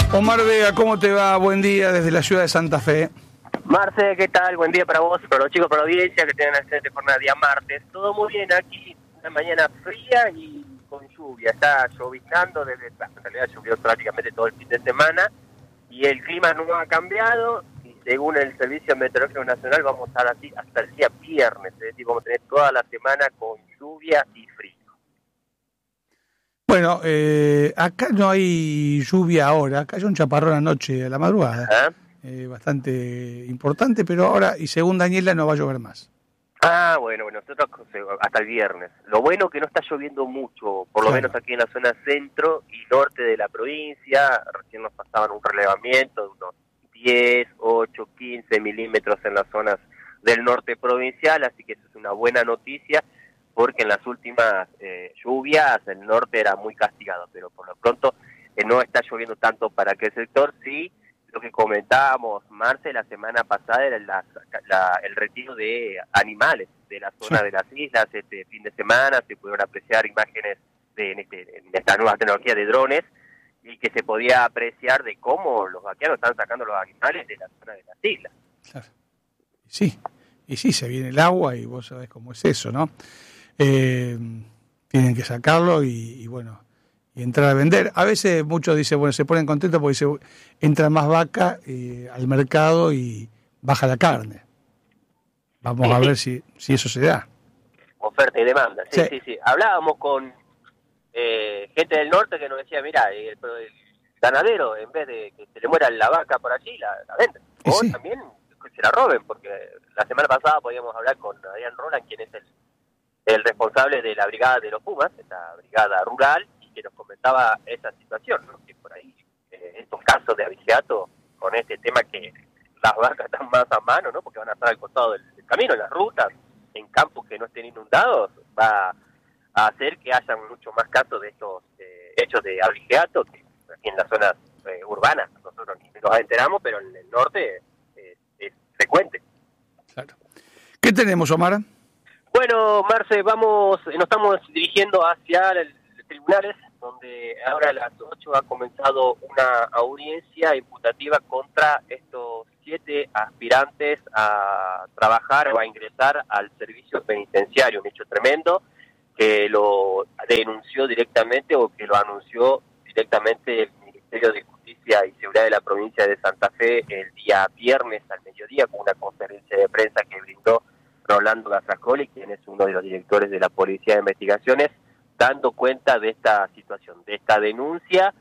Omar Vega, ¿cómo te va? Buen día desde la ciudad de Santa Fe. Marce, ¿qué tal? Buen día para vos, para los chicos, para la audiencia, que tengan excelente jornada día martes. Todo muy bien aquí, una mañana fría y con lluvia. Está lloviznando en realidad llovió prácticamente todo el fin de semana y el clima no ha cambiado y según el Servicio Meteorológico Nacional vamos a estar así hasta el día viernes, es decir, vamos a tener toda la semana con lluvia y frío. Bueno, acá no hay lluvia ahora, acá hay un chaparrón anoche a la madrugada. ¿Ah? Bastante importante, pero ahora, y según Daniela, no va a llover más. Bueno, nosotros hasta el viernes. Lo bueno que no está lloviendo mucho, por lo menos aquí en la zona centro y norte de la provincia. Recién nos pasaban un relevamiento de unos 10, 8, 15 milímetros en las zonas del norte provincial, así que eso es una buena noticia, porque en las últimas lluvias el norte era muy castigado, pero por lo pronto no está lloviendo tanto para aquel sector. Sí, lo que comentábamos, Marce, la semana pasada era el retiro de animales de la zona de las islas. Este fin de semana se pudieron apreciar imágenes en esta nueva tecnología de drones y que se podía apreciar de cómo los vaqueanos están sacando los animales de la zona de las islas. Claro. Sí, se viene el agua y vos sabés cómo es eso, ¿no? Tienen que sacarlo y bueno, y entrar a vender. A veces muchos dicen, bueno, se ponen contentos porque entra más vaca al mercado y baja la carne. Vamos a ver si eso se da. Oferta y demanda, sí. Hablábamos con gente del norte que nos decía, mira, el ganadero, en vez de que se le muera la vaca por allí, la venden. O también que se la roben, porque la semana pasada podíamos hablar con Adrián Roland, quien es el responsable de la brigada de los Pumas, esta brigada rural, y que nos comentaba esa situación, ¿no? Que por ahí, estos casos de abigeato, con este tema que las vacas están más a mano, ¿no? Porque van a estar al costado del camino, en las rutas, en campos que no estén inundados, va a hacer que haya mucho más casos de estos hechos de abigeato que aquí en las zonas urbanas. Nosotros ni nos enteramos, pero en el norte es frecuente. Claro. ¿Qué tenemos, Omar? Bueno, Marce, nos estamos dirigiendo hacia los tribunales, donde ahora a las 8 ha comenzado una audiencia imputativa contra estos 7 aspirantes a trabajar o a ingresar al servicio penitenciario. Un hecho tremendo que lo denunció directamente o que lo anunció directamente el Ministerio de Justicia y Seguridad de la provincia de Santa Fe el día viernes al mediodía, con una conferencia de prensa que brindó Rolando Gazzascoli, quien es uno de los directores de la Policía de Investigaciones, dando cuenta de esta situación, de esta denuncia